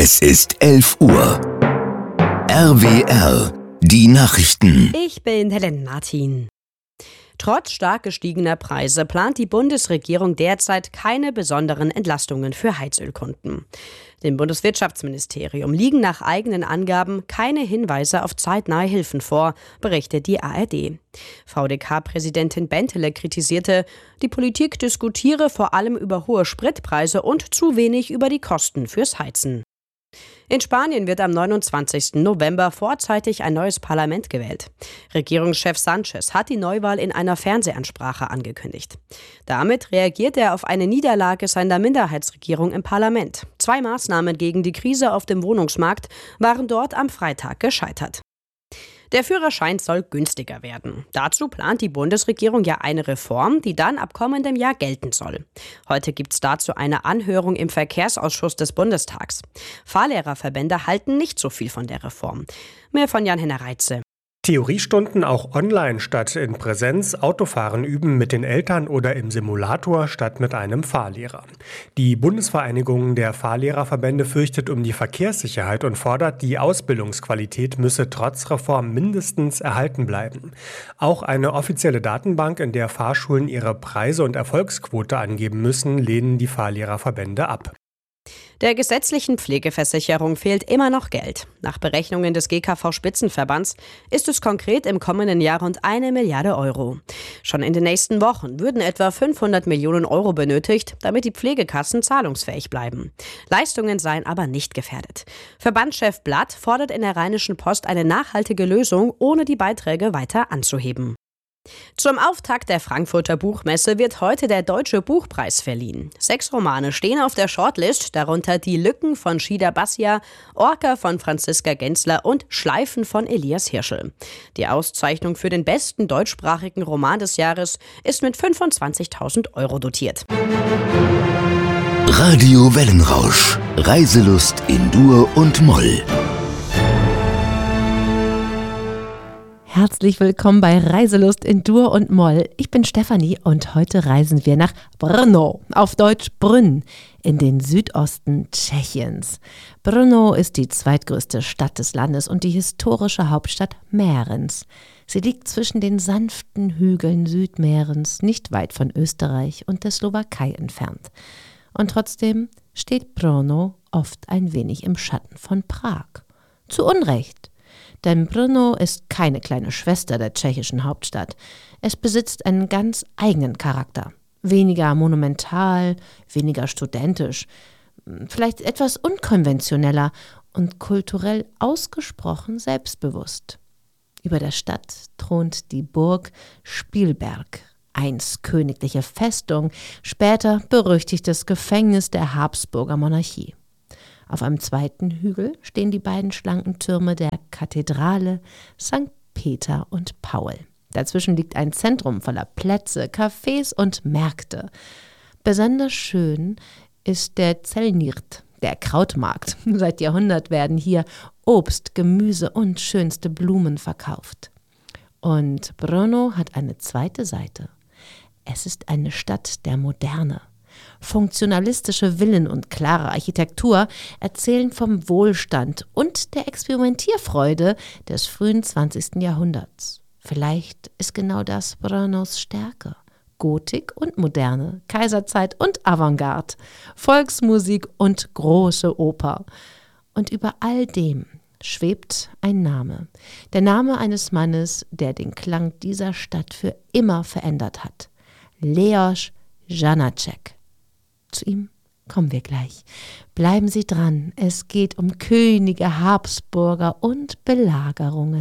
Es ist 11 Uhr. RWR, die Nachrichten. Ich bin Helen Martin. Trotz stark gestiegener Preise plant die Bundesregierung derzeit keine besonderen Entlastungen für Heizölkunden. Dem Bundeswirtschaftsministerium liegen nach eigenen Angaben keine Hinweise auf zeitnahe Hilfen vor, berichtet die ARD. VDK-Präsidentin Benteler kritisierte, die Politik diskutiere vor allem über hohe Spritpreise und zu wenig über die Kosten fürs Heizen. In Spanien wird am 29. November vorzeitig ein neues Parlament gewählt. Regierungschef Sánchez hat die Neuwahl in einer Fernsehansprache angekündigt. Damit reagiert er auf eine Niederlage seiner Minderheitsregierung im Parlament. 2 Maßnahmen gegen die Krise auf dem Wohnungsmarkt waren dort am Freitag gescheitert. Der Führerschein soll günstiger werden. Dazu plant die Bundesregierung ja eine Reform, die dann ab kommendem Jahr gelten soll. Heute gibt es dazu eine Anhörung im Verkehrsausschuss des Bundestags. Fahrlehrerverbände halten nicht so viel von der Reform. Mehr von Jan-Henner Reitze. Theoriestunden auch online statt in Präsenz, Autofahren üben mit den Eltern oder im Simulator statt mit einem Fahrlehrer. Die Bundesvereinigung der Fahrlehrerverbände fürchtet um die Verkehrssicherheit und fordert, die Ausbildungsqualität müsse trotz Reform mindestens erhalten bleiben. Auch eine offizielle Datenbank, in der Fahrschulen ihre Preise und Erfolgsquote angeben müssen, lehnen die Fahrlehrerverbände ab. Der gesetzlichen Pflegeversicherung fehlt immer noch Geld. Nach Berechnungen des GKV-Spitzenverbands ist es konkret im kommenden Jahr rund 1 Milliarde Euro. Schon in den nächsten Wochen würden etwa 500 Millionen Euro benötigt, damit die Pflegekassen zahlungsfähig bleiben. Leistungen seien aber nicht gefährdet. Verbandschef Blatt fordert in der Rheinischen Post eine nachhaltige Lösung, ohne die Beiträge weiter anzuheben. Zum Auftakt der Frankfurter Buchmesse wird heute der Deutsche Buchpreis verliehen. 6 Romane stehen auf der Shortlist, darunter Die Lücken von Shida Bassia, Orca von Franziska Genzler und Schleifen von Elias Hirschel. Die Auszeichnung für den besten deutschsprachigen Roman des Jahres ist mit 25.000 Euro dotiert. Radio Wellenrausch. Reiselust in Dur und Moll. Herzlich willkommen bei Reiselust in Dur und Moll. Ich bin Stefanie und heute reisen wir nach Brno, auf Deutsch Brünn, in den Südosten Tschechiens. Brno ist die zweitgrößte Stadt des Landes und die historische Hauptstadt Mährens. Sie liegt zwischen den sanften Hügeln Südmährens, nicht weit von Österreich und der Slowakei entfernt. Und trotzdem steht Brno oft ein wenig im Schatten von Prag. Zu Unrecht. Denn Brno ist keine kleine Schwester der tschechischen Hauptstadt. Es besitzt einen ganz eigenen Charakter. Weniger monumental, weniger studentisch, vielleicht etwas unkonventioneller und kulturell ausgesprochen selbstbewusst. Über der Stadt thront die Burg Spielberg, einst königliche Festung, später berüchtigtes Gefängnis der Habsburger Monarchie. Auf einem zweiten Hügel stehen die beiden schlanken Türme der Kathedrale St. Peter und Paul. Dazwischen liegt ein Zentrum voller Plätze, Cafés und Märkte. Besonders schön ist der Zelnirt, der Krautmarkt. Seit Jahrhundert werden hier Obst, Gemüse und schönste Blumen verkauft. Und Brno hat eine zweite Seite. Es ist eine Stadt der Moderne. Funktionalistische Villen und klare Architektur erzählen vom Wohlstand und der Experimentierfreude des frühen 20. Jahrhunderts. Vielleicht ist genau das Brnos Stärke. Gotik und Moderne, Kaiserzeit und Avantgarde, Volksmusik und große Oper. Und über all dem schwebt ein Name. Der Name eines Mannes, der den Klang dieser Stadt für immer verändert hat. Leos Janáček. Zu ihm kommen wir gleich. Bleiben Sie dran, es geht um Könige, Habsburger und Belagerungen.